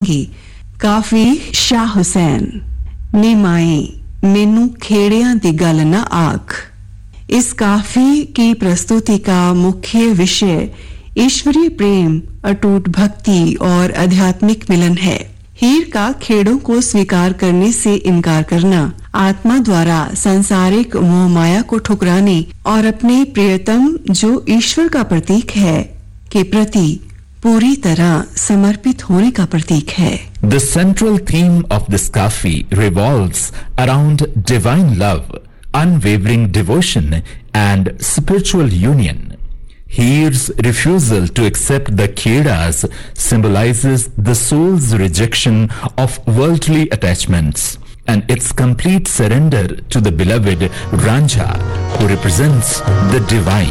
गाएंगे काफी शाह हुसैन नी माए मेनू खेड़ियां दी गल ना आख। इस काफी की प्रस्तुति का मुख्य विषय ईश्वरीय प्रेम, अटूट भक्ति और आध्यात्मिक मिलन है। हीर का खेड़ों को स्वीकार करने से इनकार करना, आत्मा द्वारा सांसारिक मोह माया को ठुकराने और अपने प्रियतम जो ईश्वर का प्रतीक है के प्रति पूरी तरह समर्पित होने का प्रतीक है। The central theme of this kafi revolves around divine love, unwavering devotion and spiritual union. Heer's refusal to accept the Khedas symbolizes the soul's rejection of worldly attachments and its complete surrender to the beloved Ranjha, who represents the divine.